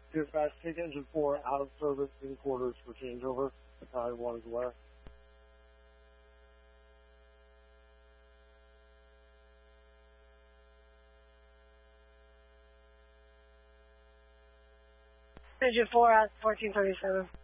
Dispatch, take engine 4 out of service in quarters for changeover. Battalion 1 is aware. Engine 4 at 1437.